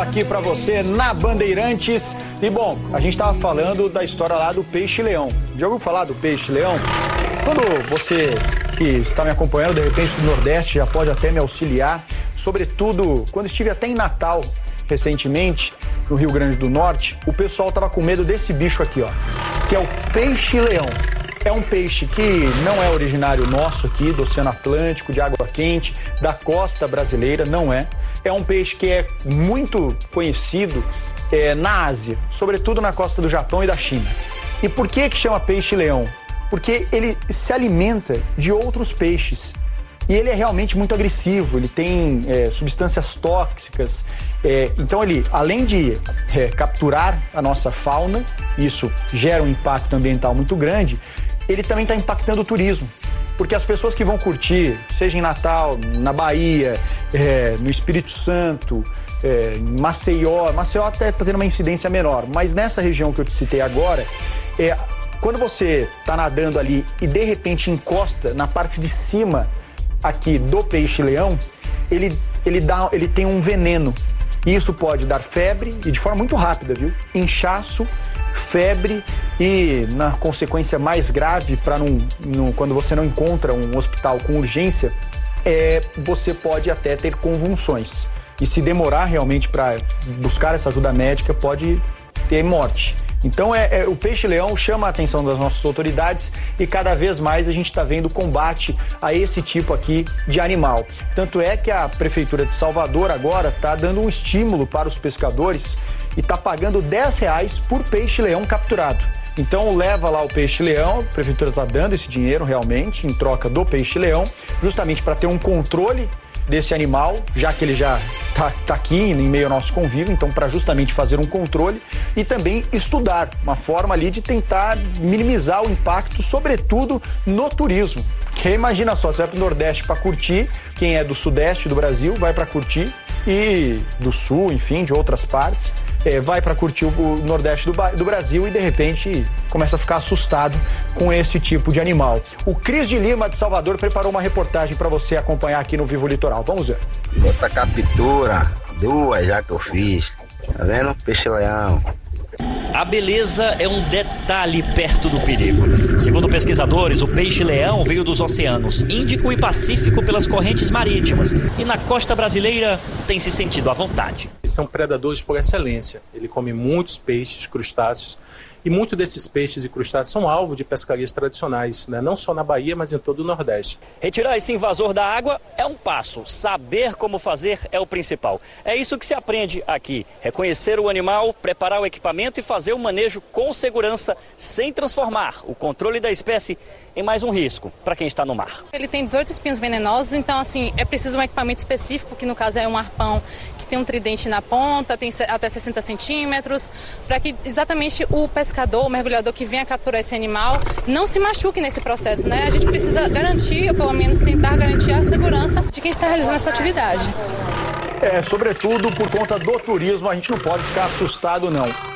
aqui pra você na Bandeirantes. E bom, a gente tava falando da história lá do peixe-leão. Já ouviu falar do peixe-leão? Quando você que está me acompanhando, de repente, do Nordeste, já pode até me auxiliar. Sobretudo, quando estive até em Natal, recentemente, no Rio Grande do Norte, o pessoal tava com medo desse bicho aqui, ó, que é o peixe-leão. É um peixe que não é originário nosso aqui, do Oceano Atlântico, de água quente, da costa brasileira, não é. É um peixe que é muito conhecido na Ásia, sobretudo na costa do Japão e da China. E por que chama peixe-leão? Porque ele se alimenta de outros peixes. E ele é realmente muito agressivo, ele tem substâncias tóxicas. Então ele, além de capturar a nossa fauna, isso gera um impacto ambiental muito grande, ele também está impactando o turismo. Porque as pessoas que vão curtir, seja em Natal, na Bahia, no Espírito Santo, em Maceió até está tendo uma incidência menor, mas nessa região que eu te citei agora, quando você está nadando ali e de repente encosta na parte de cima aqui do peixe-leão, ele tem um veneno. E isso pode dar febre, e de forma muito rápida, viu? Inchaço, febre e, na consequência mais grave, quando você não encontra um hospital com urgência, você pode até ter convulsões. E se demorar realmente para buscar essa ajuda médica, pode ter morte. Então o peixe-leão chama a atenção das nossas autoridades e cada vez mais a gente está vendo combate a esse tipo aqui de animal. Tanto é que a Prefeitura de Salvador agora está dando um estímulo para os pescadores e está pagando R$10 por peixe-leão capturado. Então leva lá o peixe-leão, a Prefeitura está dando esse dinheiro realmente em troca do peixe-leão, justamente para ter um controle desse animal, já que ele já está aqui em meio ao nosso convívio, então para justamente fazer um controle e também estudar uma forma ali de tentar minimizar o impacto, sobretudo no turismo. Porque imagina só, você vai para o Nordeste para curtir, quem é do Sudeste do Brasil vai para curtir, e do Sul, enfim, de outras partes, vai para curtir o Nordeste do Brasil e de repente começa a ficar assustado com esse tipo de animal. O Cris de Lima de Salvador preparou uma reportagem para você acompanhar aqui no Vivo Litoral. Vamos ver. Outra captura, 2 já que eu fiz. Tá vendo? Peixe-leão. A beleza é um detalhe perto do perigo. Segundo pesquisadores, o peixe-leão veio dos oceanos Índico e Pacífico pelas correntes marítimas e na costa brasileira tem se sentido à vontade. São predadores por excelência. Ele come muitos peixes, crustáceos, e muitos desses peixes e crustáceos são alvo de pescarias tradicionais, né? Não só na Bahia, mas em todo o Nordeste. Retirar esse invasor da água é um passo, saber como fazer é o principal. É isso que se aprende aqui, reconhecer o animal, preparar o equipamento e fazer o manejo com segurança, sem transformar o controle da espécie em mais um risco para quem está no mar. Ele tem 18 espinhos venenosos, então assim, é preciso um equipamento específico, que no caso é um arpão que tem um tridente na ponta, tem até 60 centímetros, para que exatamente o pescador, o mergulhador que venha capturar esse animal, não se machuque nesse processo, né? A gente precisa garantir, ou pelo menos tentar garantir a segurança de quem está realizando essa atividade. Sobretudo por conta do turismo, a gente não pode ficar assustado, não.